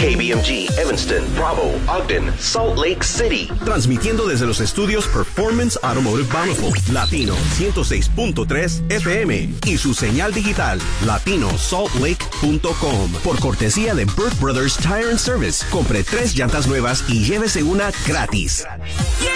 KBMG, Evanston, Bravo, Ogden, Salt Lake City. Transmitiendo desde los estudios Performance Automotive Bountiful, Latino 106.3 FM y su señal digital latinosaltlake.com. Por cortesía de Burt Brothers Tire and Service, compre 3 llantas nuevas y llévese una gratis.